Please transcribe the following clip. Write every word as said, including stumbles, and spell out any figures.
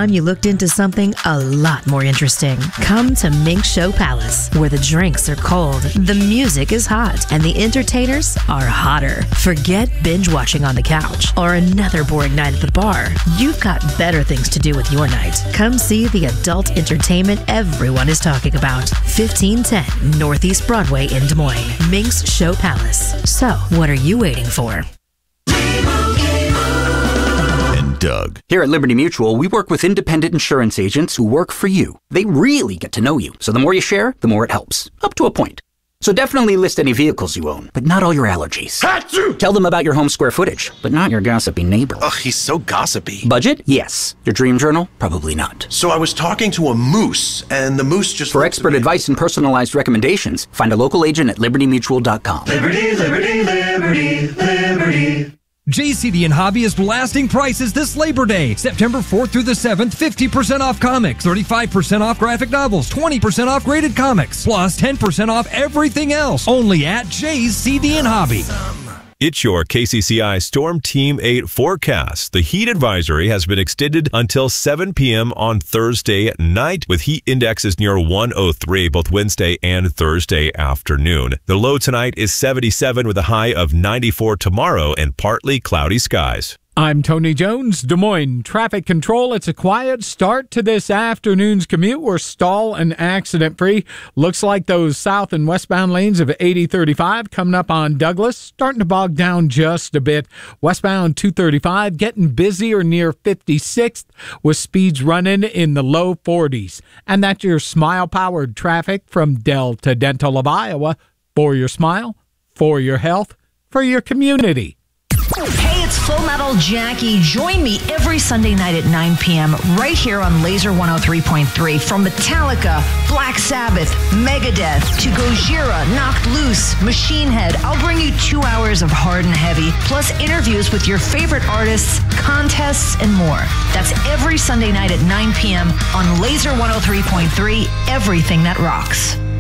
time you looked into something a lot more interesting. Come to Mink Show Palace, where the drinks are cold, the music is hot, and the entertainers are hotter. Forget binge watching on the couch or another boring night at the bar. You've got better things to do with your night. Come see the adult entertainment everyone is talking about. fifteen ten Northeast Broadway in Des Moines. Mink's Show Palace. So, what are you waiting for? Doug. Here at Liberty Mutual, we work with independent insurance agents who work for you. They really get to know you, so the more you share, the more it helps. Up to a point. So definitely list any vehicles you own, but not all your allergies. Achoo! Tell them about your home square footage, but not your gossipy neighbor. Ugh, he's so gossipy. Budget? Yes. Your dream journal? Probably not. So I was talking to a moose, and the moose just... For expert advice and personalized recommendations, find a local agent at liberty mutual dot com. Liberty, liberty, liberty, liberty. J C D and Hobby is blasting prices this Labor Day, September fourth through the seventh, fifty percent off comics, thirty-five percent off graphic novels, twenty percent off graded comics, plus ten percent off everything else, only at J C D and Hobby. It's your K C C I Storm Team eight forecast. The heat advisory has been extended until seven p.m. on Thursday night, with heat indexes near one oh three both Wednesday and Thursday afternoon. The low tonight is seventy-seven with a high of ninety-four tomorrow and partly cloudy skies. I'm Tony Jones, Des Moines Traffic Control. It's a quiet start to this afternoon's commute. We're stall and accident-free. Looks like those south and westbound lanes of eighty thirty-five coming up on Douglas, starting to bog down just a bit. Westbound two thirty-five getting busier near fifty-sixth with speeds running in the low forties. And that's your smile-powered traffic from Delta Dental of Iowa. For your smile, for your health, for your community. Hey, it's Full Metal Jackie. Join me every Sunday night at nine p.m. right here on Laser one oh three point three. From Metallica, Black Sabbath, Megadeth, to Gojira, Knocked Loose, Machine Head, I'll bring you two hours of hard and heavy, plus interviews with your favorite artists, contests, and more. That's every Sunday night at nine p.m. on Laser one oh three point three, everything that rocks.